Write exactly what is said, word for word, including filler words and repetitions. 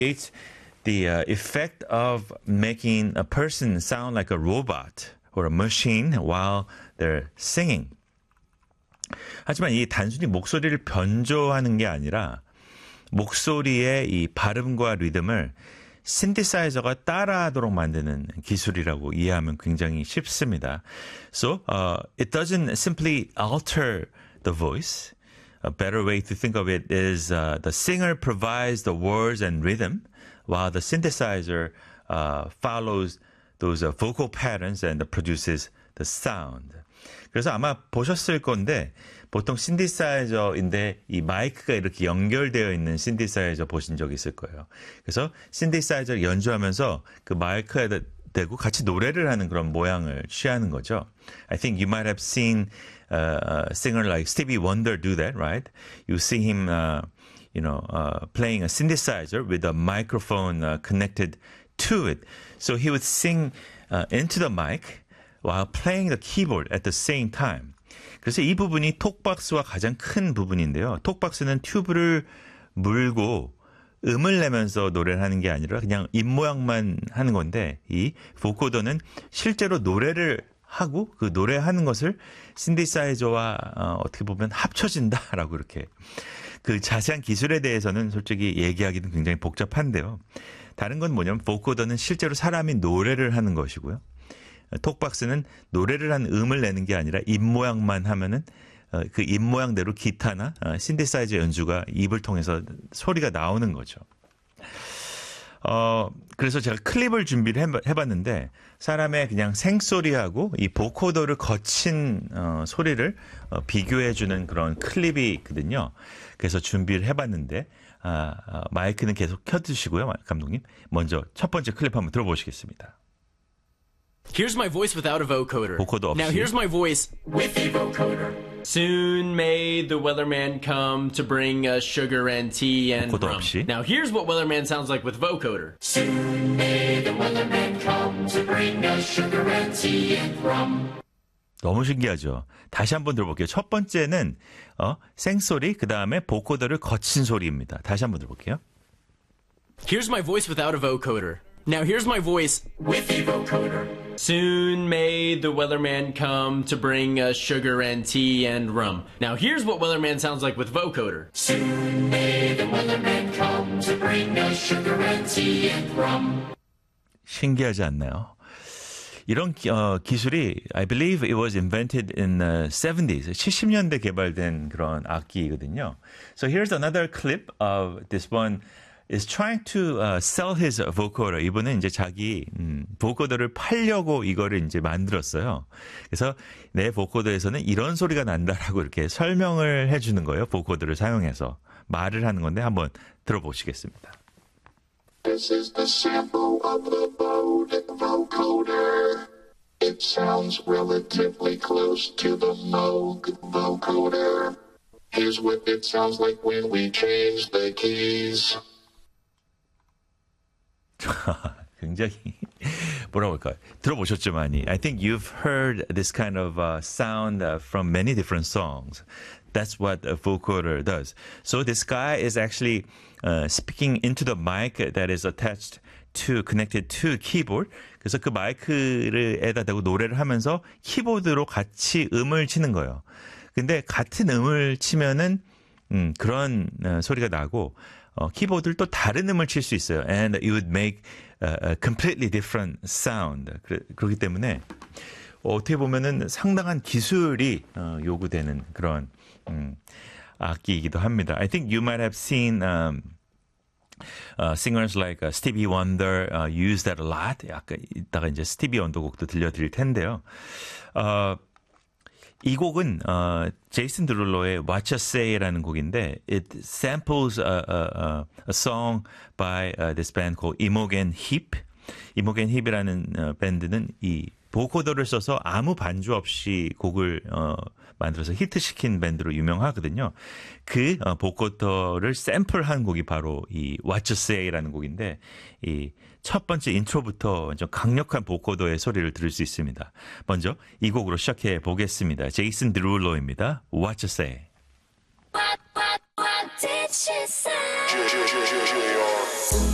It's the uh, effect of making a person sound like a robot or a machine while they're singing. 하지만 이 단순히 목소리를 변조하는 게 아니라 목소리의 이 발음과 리듬을 신디사이저가 따라하도록 만드는 기술이라고 이해하면 굉장히 쉽습니다. So, uh, it doesn't simply alter the voice. A better way to think of it is uh, the singer provides the words and rhythm while the synthesizer uh, follows those uh, vocal patterns and produces the sound. 그래서 아마 보셨을 건데 보통 신디사이저인데 이 마이크가 이렇게 연결되어 있는 신디사이저 보신 적 있을 거예요. 그래서 신디사이저를 연주하면서 그 마이크에 대고 같이 노래를 하는 그런 모양을 취하는 거죠. I think you might have seen uh, a singer like Stevie Wonder do that, right? You see him, uh, you know, uh, playing a synthesizer with a microphone uh, connected to it. So he would sing uh, into the mic while playing the keyboard at the same time. 그래서 이 부분이 톡박스와 가장 큰 부분인데요. 톡박스는 튜브를 물고 음을 내면서 노래를 하는 게 아니라 그냥 입모양만 하는 건데 이 보코더는 실제로 노래를 하고 그 노래하는 것을 신디사이저와 어, 어떻게 보면 합쳐진다라고 이렇게 그 자세한 기술에 대해서는 솔직히 얘기하기는 굉장히 복잡한데요. 다른 건 뭐냐면 보코더는 실제로 사람이 노래를 하는 것이고요. 톡박스는 노래를 한 음을 내는 게 아니라 입 모양만 하면은 그 입 모양대로 기타나 신디사이저 연주가 입을 통해서 소리가 나오는 거죠. 어, 그래서 제가 클립을 준비를 해봤는데 사람의 그냥 생소리하고 이 보코더를 거친 어, 소리를 어, 비교해주는 그런 클립이 있거든요. 그래서 준비를 해봤는데 아, 아, 마이크는 계속 켜두시고요, 감독님. 먼저 첫 번째 클립 한번 들어보시겠습니다. Here's my voice without a vocoder. 보코더 없이. Now here's my voice with a vocoder. Soon may the weatherman come to bring us sugar and tea and 보코더 rum. 없이. Now here's what weatherman sounds like with vocoder. Soon may the weatherman come to bring us sugar and tea and rum. 너무 신기하죠. 다시 한번 들어볼게요. 첫 번째는 어, 생소리, 그 다음에 보코더를 거친 소리입니다. 다시 한번 들어볼게요. Here's my voice without a vocoder. Now here's my voice with a vocoder. Soon may the weatherman come to bring us sugar and tea and rum. Now here's what weatherman sounds like with vocoder. Soon may the weatherman come to bring us sugar and tea and rum. 신기하지 않나요? 이런 기, 어, 기술이 I believe it was invented in the seventies. 칠십 년대 개발된 그런 악기거든요. So here's another clip of this one is trying to uh, sell his vocoder. 이분은 이제 자기 음, 보코더를 팔려고 이거를 이제 만들었어요. 그래서 내 보코더에서는 이런 소리가 난다라고 이렇게 설명을 해주는 거예요. 보코더를 사용해서 말을 하는 건데 한번 들어보시겠습니다. This is the sample of the Bode vocoder. It sounds relatively close to the Moog vocoder. Here's what it sounds like when we change the keys. 굉장히 뭐라고 할까요? 들어보셨죠 많이. I think you've heard this kind of uh, sound uh, from many different songs. That's what a vocoder does. So this guy is actually uh, speaking into the mic that is attached to connected to keyboard. 그래서 그 마이크에다 대고 노래를 하면서 키보드로 같이 음을 치는 거예요. 근데 같은 음을 치면은 음, 그런 어, 소리가 나고 어, 키보드를 또 다른 음을 칠 수 있어요. And it would make a, a completely different sound. 그래, 그렇기 때문에 어, 어떻게 보면은 상당한 기술이 어, 요구되는 그런 음, 악기이기도 합니다. I think you might have seen um, uh, singers like uh, Stevie Wonder uh, use that a lot. 아까 이따가 이제 스티비 원더 곡도 들려드릴 텐데요. 어, 이 곡은 어, 제이슨 드룰로의 What You Say라는 곡인데 it samples a, a, a song by uh, this band called Imogen Heap. Imogen Heap이라는 어, 밴드는 이 보코더를 써서 아무 반주 없이 곡을 어, 만들어서 히트시킨 밴드로 유명하거든요. 그 어, 보코더를 샘플한 곡이 바로 이 What You Say라는 곡인데 이 첫 번째 인트로부터 완전 강력한 보코더의 소리를 들을 수 있습니다. 먼저 이 곡으로 시작해 보겠습니다. 제이슨 드룰로입니다. What You Say. What, what, what did she say?